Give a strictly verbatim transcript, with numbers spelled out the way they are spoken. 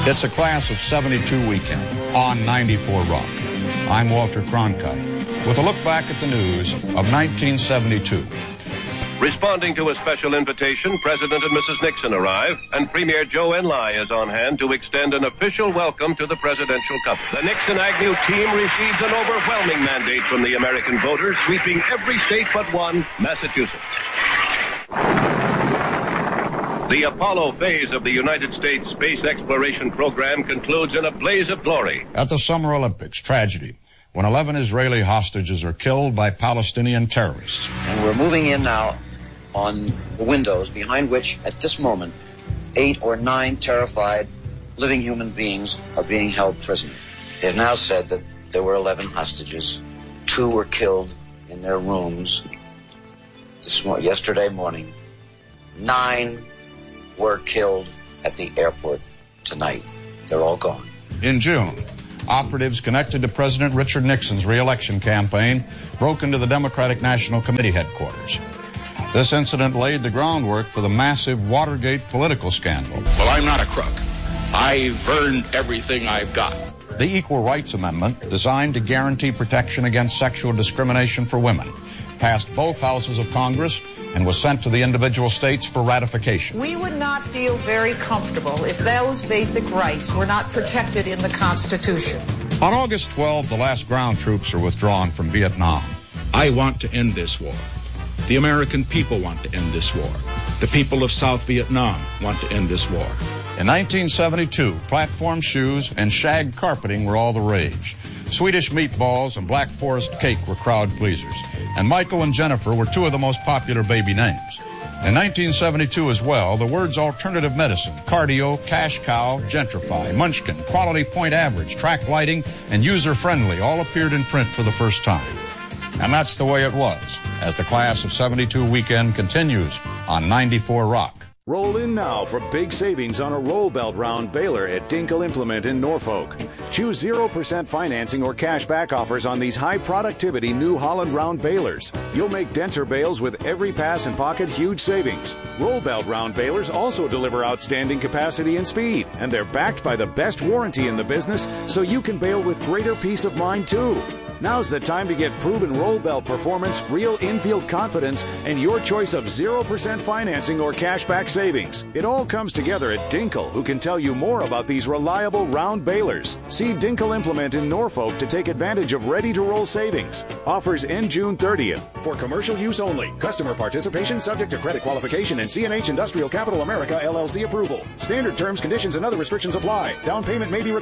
It's a class of seventy-two weekend on ninety-four Rock. I'm Walter Cronkite with a look back at the news of nineteen seventy-two. Responding to a special invitation, President and Missus Nixon arrive, and Premier Joe Enlai is on hand to extend an official welcome to the presidential couple. The Nixon-Agnew team receives an overwhelming mandate from the American voters, sweeping every state but one, Massachusetts. The Apollo phase of the United States space exploration program concludes in a blaze of glory. At the Summer Olympics, tragedy, when eleven Israeli hostages are killed by Palestinian terrorists. And we're moving in now on the windows behind which, at this moment, eight or nine terrified living human beings are being held prisoner. They've now said that there were eleven hostages. Two were killed in their rooms this mo- yesterday morning. Nine were killed at the airport tonight. They're all gone. In June, operatives connected to President Richard Nixon's re-election campaign broke into the Democratic National Committee headquarters. This incident laid the groundwork for the massive Watergate political scandal. Well, I'm not a crook. I've earned everything I've got. The Equal Rights Amendment, designed to guarantee protection against sexual discrimination for women, passed both houses of Congress and was sent to the individual states for ratification. We would not feel very comfortable if those basic rights were not protected in the Constitution. On August twelfth, the last ground troops are withdrawn from Vietnam. I want to end this war. The American people want to end this war. The people of South Vietnam want to end this war. In nineteen seventy-two, platform shoes and shag carpeting were all the rage. Swedish meatballs and Black Forest cake were crowd pleasers. And Michael and Jennifer were two of the most popular baby names. In nineteen seventy-two as well, the words alternative medicine, cardio, cash cow, gentrify, munchkin, quality point average, track lighting, and user-friendly all appeared in print for the first time. And that's the way it was, as the class of seventy-two weekend continues on ninety-four Rock. Roll in now for big savings on a roll belt round baler at Dinkle Implement in Norfolk. Choose zero percent financing or cash back offers on these high productivity New Holland round balers. You'll make denser bales with every pass and pocket huge savings. Roll belt round balers also deliver outstanding capacity and speed, and they're backed by the best warranty in the business, so you can bale with greater peace of mind too. Now's the time to get proven roll belt performance, real infield confidence, and your choice of zero percent financing or cashback savings. It all comes together at Dinkle, who can tell you more about these reliable round balers. See Dinkle Implement in Norfolk to take advantage of ready-to-roll savings. Offers end June thirtieth. For commercial use only. Customer participation subject to credit qualification and C and H Industrial Capital America L L C approval. Standard terms, conditions, and other restrictions apply. Down payment may be required.